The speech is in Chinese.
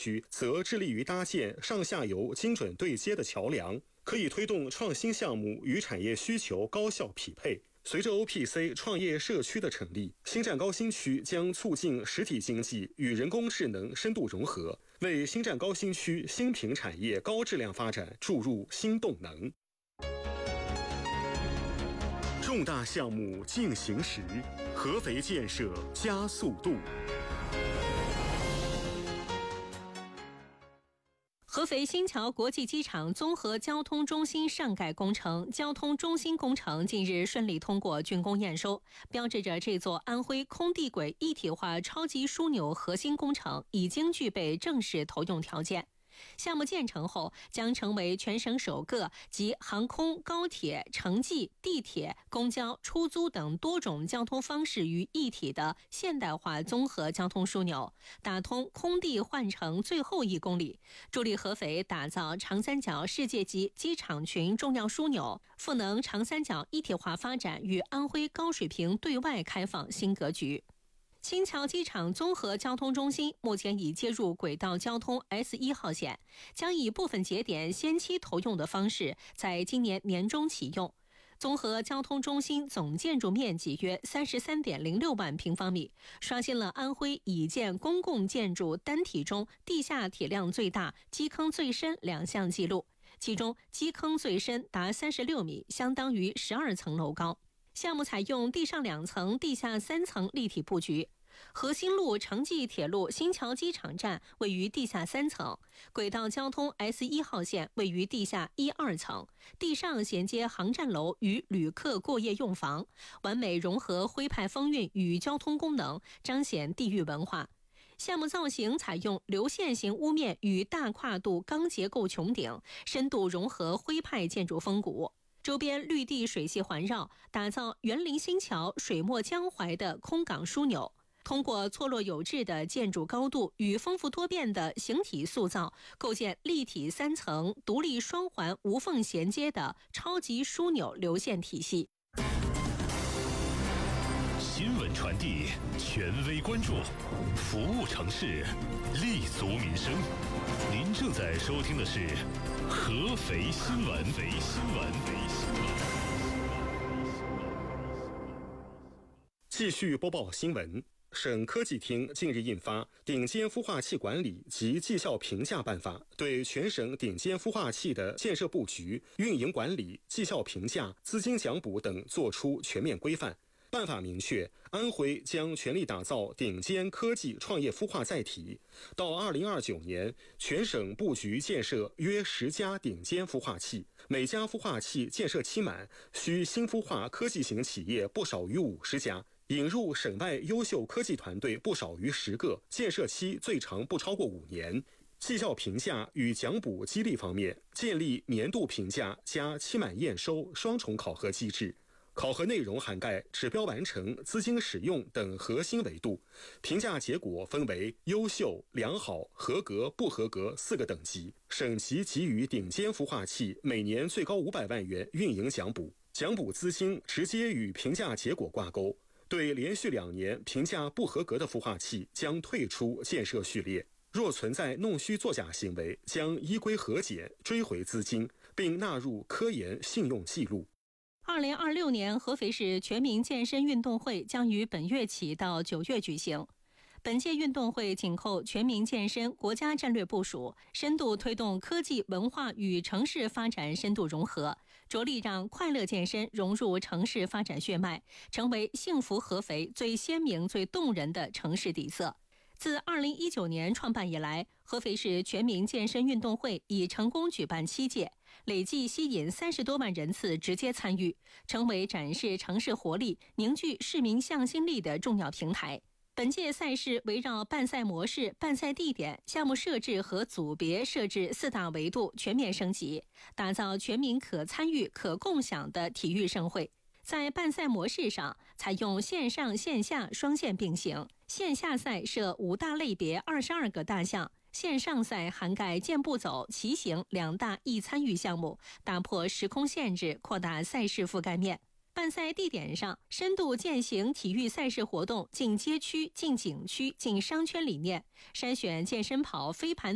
区则致力于搭建上下游精准对接的桥梁，可以推动创新项目与产业需求高效匹配。随着 OPC 创业社区的成立，新站高新区将促进实体经济与人工智能深度融合，为新站高新区新品产业高质量发展注入新动能。重大项目进行时，合肥建设加速度。 合肥新桥国际机场综合交通中心上盖工程、交通中心工程近日顺利通过竣工验收，标志着这座安徽空地轨一体化超级枢纽核心工程已经具备正式投用条件。项目建成后，将成为全省首个集航空、高铁、城际、地铁、公交、出租等多种交通方式于一体的现代化综合交通枢纽，打通空地换乘最后1公里，助力合肥打造长三角世界级机场群重要枢纽，赋能长三角一体化发展与安徽高水平对外开放新格局。新桥机场综合交通中心目前已接入轨道交通 S1 号线，将以部分节点先期投用的方式，在今年年中启用。综合交通中心总建筑面积约 33.06 万平方米，刷新了安徽已建公共建筑单体中地下铁量最大、基坑最深2项纪录，其中基坑最深达36米，相当于12层楼高。项目采用地上2层、地下3层立体布局。核心路城际铁路新桥机场站位于地下3层，轨道交通 S1 号线位于地下1、2层，地上衔接航站楼与旅客过夜用房，完美融合徽派风韵与交通功能，彰显地域文化。项目造型采用流线型屋面与大跨度钢结构穹顶，深度融合徽派建筑风骨。周边绿地水系环绕，打造园林新桥、水墨江淮的空港枢纽。通过错落有致的建筑高度与丰富多变的形体塑造，构建立体3层、独立双环、无缝衔接的超级枢纽流线体系。 新闻传递，权威关注，服务城市，立足民生。您正在收听的是合肥新闻。 继续播报新闻。省科技厅近日印发《顶尖孵化器管理及绩效评价办法》，对全省顶尖孵化器的建设布局、运营管理、绩效评价、资金奖补等作出全面规范。办法明确，安徽将全力打造顶尖科技创业孵化载体，到2029年，全省布局建设约10家顶尖孵化器，每家孵化器建设期满，需新孵化科技型企业不少于50家。引入省外优秀科技团队不少于10个，建设期最长不超过5年。绩效评价与奖补激励方面，建立年度评价加期满验收双重考核机制，考核内容涵盖指标完成、资金使用等核心维度，评价结果分为优秀、良好、合格、不合格4个等级。省级给予顶尖孵化器每年最高500万元运营奖补，奖补资金直接与评价结果挂钩。对连续2年评价不合格的孵化器将退出建设序列，若存在弄虚作假行为，将依规核检追回资金，并纳入科研信用记录。 2026年合肥市全民健身运动会将于本月起到9月举行。本届运动会紧扣全民健身国家战略部署，深度推动科技文化与城市发展深度融合，着力让快乐健身融入城市发展血脉，成为幸福合肥最鲜明、最动人的城市底色。自2019年创办以来，合肥市全民健身运动会已成功举办7届，累计吸引30多万人次直接参与，成为展示城市活力、凝聚市民向心力的重要平台。本届赛事围绕办赛模式、办赛地点、项目设置和组别设置4大维度全面升级，打造全民可参与、可共享的体育盛会。在办赛模式上，采用线上线下双线并行，线下赛设5大类别22个大项，线上赛涵盖健步走、骑行2大易参与项目，打破时空限制，扩大赛事覆盖面。办赛地点上，深度践行体育赛事活动进街区、进景区、进商圈理念，筛选健身跑、飞盘